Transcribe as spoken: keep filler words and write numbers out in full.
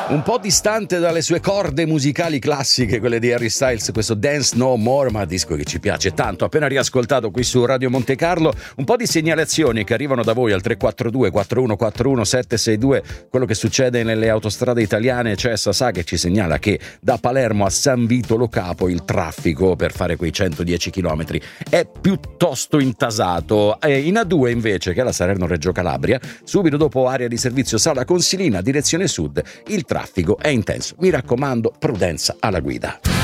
Un po' distante dalle sue corde musicali classiche, quelle di Harry Styles, questo Dance No More, ma disco che ci piace tanto, appena riascoltato qui su Radio Monte Carlo. Un po' di segnalazioni che arrivano da voi al tre quattro due quattro uno quattro uno sette sei due, quello che succede nelle autostrade italiane. C'è Sasà che ci segnala che da Palermo a San Vito Lo Capo il traffico per fare quei centodieci chilometri è piuttosto intasato. E in A due invece, che è la Salerno-Reggio Calabria, subito dopo area di servizio Sala Consilina, direzione sud, il traffico è intenso. Mi raccomando, prudenza alla guida.